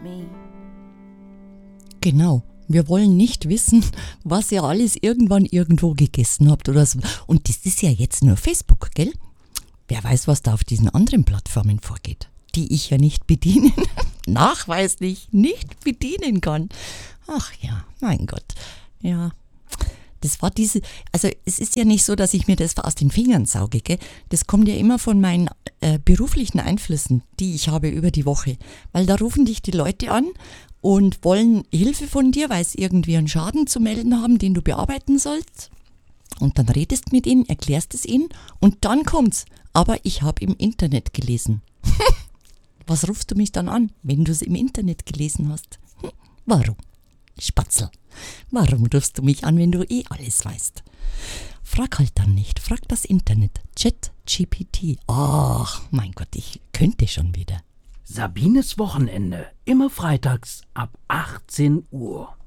me. Genau. Wir wollen nicht wissen, was ihr alles irgendwann irgendwo gegessen habt oder so. Und das ist ja jetzt nur Facebook, gell? Wer weiß, was da auf diesen anderen Plattformen vorgeht, die ich ja nicht bedienen, nachweislich nicht bedienen kann. Ach ja, mein Gott. Ja, das war also es ist ja nicht so, dass ich mir das aus den Fingern sauge, gell? Das kommt ja immer von meinen beruflichen Einflüssen, die ich habe über die Woche. Weil da rufen dich die Leute an und wollen Hilfe von dir, weil sie irgendwie einen Schaden zu melden haben, den du bearbeiten sollst. Und dann redest mit ihnen, erklärst es ihnen und dann kommt's. Aber ich habe im Internet gelesen. Was rufst du mich dann an, wenn du es im Internet gelesen hast? Warum? Spatzel. Warum rufst du mich an, wenn du alles weißt? Frag halt dann nicht. Frag das Internet. ChatGPT. Ach, mein Gott, ich könnte schon wieder. Sabines Wochenende, immer freitags ab 18 Uhr.